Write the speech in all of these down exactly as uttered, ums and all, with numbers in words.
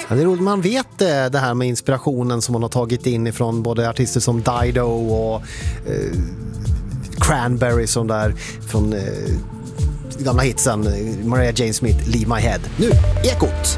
Ja, det är roligt, man vet det, det här med inspirationen som man har tagit in ifrån både artister som Dido och eh, Cranberry som där från eh, gamla hitsen Mariah Jane Smith, Leave My Head. Nu, Ekot!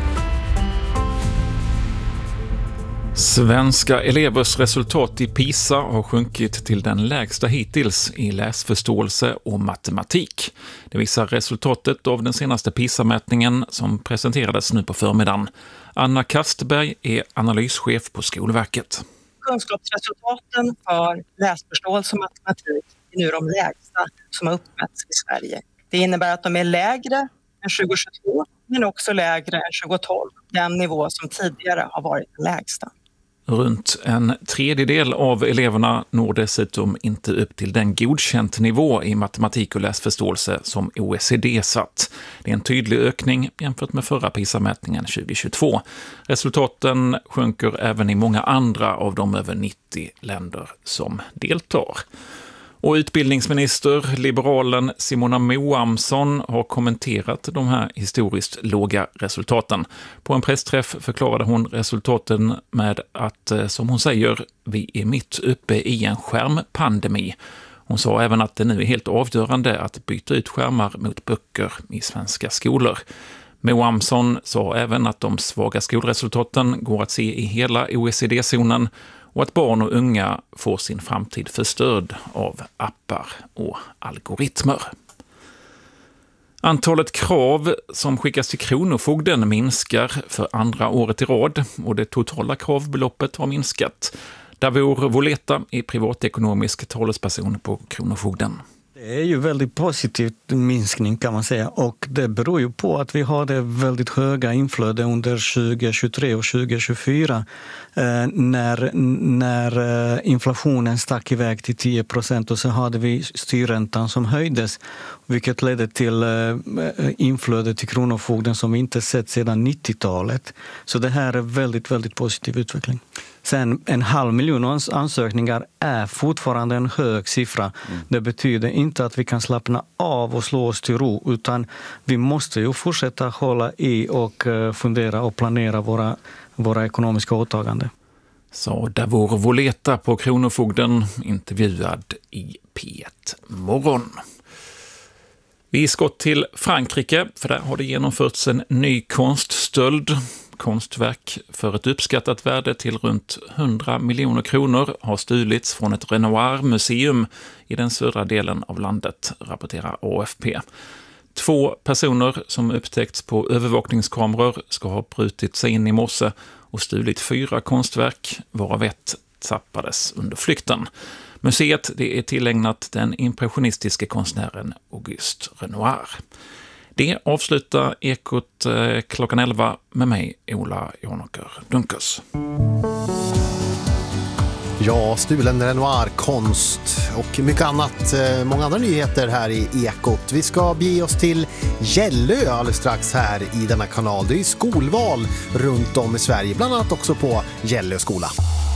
Svenska elevers resultat i PISA har sjunkit till den lägsta hittills i läsförståelse och matematik. Det visar resultatet av den senaste PISA-mätningen som presenterades nu på förmiddagen. Anna Kastberg är analyschef på Skolverket. Kunskapsresultaten för läsförståelse och matematik är nu de lägsta som har uppmätts i Sverige. Det innebär att de är lägre än tjugohundratjugotvå men också lägre än tjugotolv, den nivå som tidigare har varit den lägsta. Runt en tredjedel av eleverna når dessutom inte upp till den godkänt nivå i matematik och läsförståelse som O E C D satt. Det är en tydlig ökning jämfört med förra PISA-mätningen tjugohundratjugotvå. Resultaten sjunker även i många andra av de över nittio länder som deltar. Och utbildningsminister, liberalen Simona Moamsson har kommenterat de här historiskt låga resultaten. På en pressträff förklarade hon resultaten med att, som hon säger, vi är mitt uppe i en skärmpandemi. Hon sa även att det nu är helt avgörande att byta ut skärmar mot böcker i svenska skolor. Moamsson sa även att de svaga skolresultaten går att se i hela O E C D-zonen och att barn och unga får sin framtid förstörd av appar och algoritmer. Antalet krav som skickas till Kronofogden minskar för andra året i rad och det totala kravbeloppet har minskat. Davor Voleta är privatekonomisk talesperson på Kronofogden. Det är ju väldigt positivt minskning kan man säga, och det beror ju på att vi har det väldigt höga inflöde under tjugohundratjugotre och tjugohundratjugofyra eh, när, när eh, inflationen stack iväg till tio procent och så hade vi styrräntan som höjdes, vilket ledde till eh, inflöde till Kronofogden som vi inte sett sedan nittiotalet. Så det här är väldigt, väldigt positiv utveckling. Sen en halv miljon ansökningar är fortfarande en hög siffra. Mm. Det betyder inte att vi kan slappna av och slå oss till ro, utan vi måste ju fortsätta hålla i och fundera och planera våra, våra ekonomiska åtaganden. Så Davor Voleta på Kronofogden, intervjuad i P ett Morgon. Vi ska till Frankrike, för där har det genomförts en ny konststöld. Konstverk för ett uppskattat värde till runt hundra miljoner kronor har stulits från ett Renoir-museum i den södra delen av landet, rapporterar A F P. Två personer som upptäckts på övervakningskameror ska ha brutit sig in i morse och stulit fyra konstverk, varav ett tappades under flykten. Museet det är tillägnat den impressionistiska konstnären Auguste Renoir. Det avslutar Ekot eh, klockan elva med mig, Ola Jonåker Dunkus. Ja, stulen Renoir, konst och mycket annat, många andra nyheter här i Ekot. Vi ska bege oss till Gällö alldeles strax här i denna kanal. Det är skolval runt om i Sverige, bland annat också på Gällö skola.